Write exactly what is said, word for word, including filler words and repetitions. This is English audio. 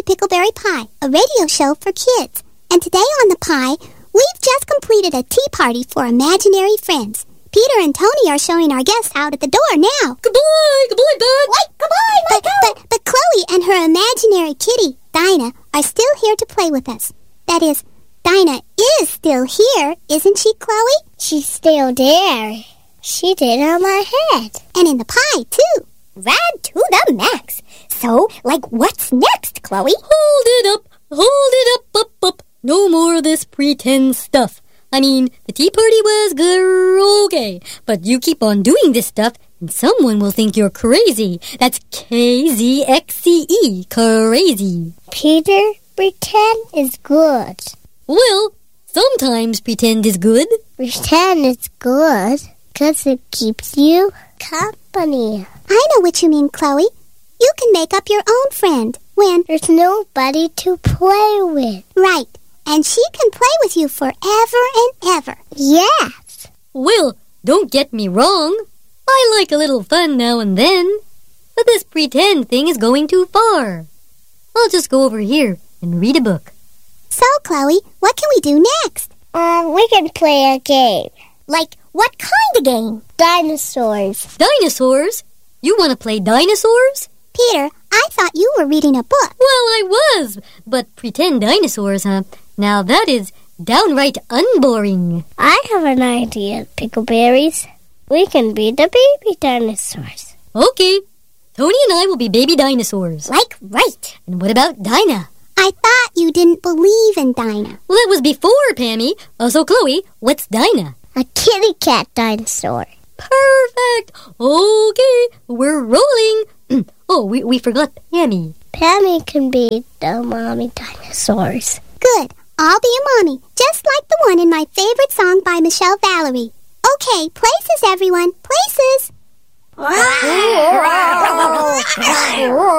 Pickleberry Pie, a radio show for kids. And today on The Pie, we've just completed a tea party for imaginary friends. Peter and Tony are showing our guests out at the door now. Goodbye, goodbye, Bud. Wait, goodbye, but, but, but Chloe and her imaginary kitty, Dinah, are still here to play with us. That is, Dinah is still here, isn't she, Chloe? She's still there. She did on my head. And in the pie, too. Rad to the max. So, like, what's next, Chloe? Hold it up, hold it up, up, up. No more of this pretend stuff. I mean, the tea party was good, okay, but you keep on doing this stuff, and someone will think you're crazy. That's K Z X C E, crazy. Peter, pretend is good. Well, sometimes pretend is good. Pretend is good, because it keeps you company. I know what you mean, Chloe. You can make up your own friend when there's nobody to play with. Right. And she can play with you forever and ever. Yes. Well, don't get me wrong. I like a little fun now and then. But this pretend thing is going too far. I'll just go over here and read a book. So, Chloe, what can we do next? Um, we can play a game. Like, what kind of game? Dinosaurs. Dinosaurs? You want to play dinosaurs? Peter, I thought you were reading a book. Well, I was, but pretend dinosaurs, huh? Now that is downright unboring. I have an idea, Pickleberries. We can be the baby dinosaurs. Okay. Tony and I will be baby dinosaurs. Like right. And what about Dinah? I thought you didn't believe in Dinah. Well, that was before, Pammy. Also, Chloe, what's Dinah? A kitty cat dinosaur. Perfect. Okay, we're rolling. Oh, we, we forgot Pammy. Pammy can be the mommy dinosaurs. Good. I'll be a mommy, just like the one in my favorite song by Michelle Valerie. Okay, places, everyone. Places.